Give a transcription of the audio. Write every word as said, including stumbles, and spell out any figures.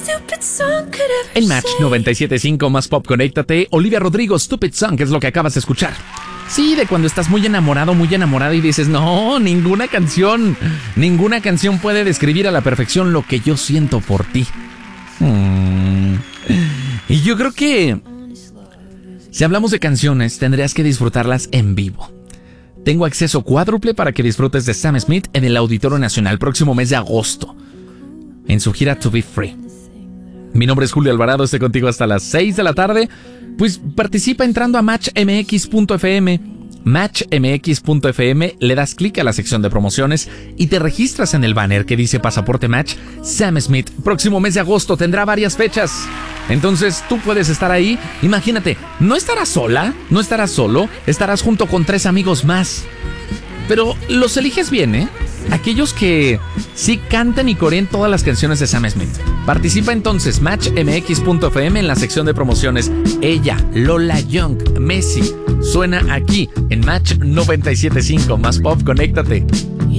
En Match noventa y siete punto cinco más Pop, conéctate. Olivia Rodrigo, Stupid Song, que es lo que acabas de escuchar. Sí, de cuando estás muy enamorado, muy enamorada y dices, no, ninguna canción, ninguna canción puede describir a la perfección lo que yo siento por ti. Hmm. Y yo creo que si hablamos de canciones, tendrías que disfrutarlas en vivo. Tengo acceso cuádruple para que disfrutes de Sam Smith en el Auditorio Nacional próximo mes de agosto, en su gira To Be Free. Mi nombre es Julio Alvarado, estoy contigo hasta las seis de la tarde. Pues participa entrando a match m x punto f m. match m x punto f m, le das clic a la sección de promociones y te registras en el banner que dice Pasaporte Match. Sam Smith, próximo mes de agosto, tendrá varias fechas. Entonces tú puedes estar ahí. Imagínate, no estarás sola, no estarás solo, estarás junto con tres amigos más. Pero los eliges bien, ¿eh? Aquellos que sí cantan y coreen todas las canciones de Sam Smith. Participa entonces, match m x punto f m, en la sección de promociones. Ella, Lola Young, Messi, suena aquí en Match noventa y siete punto cinco más Pop, conéctate.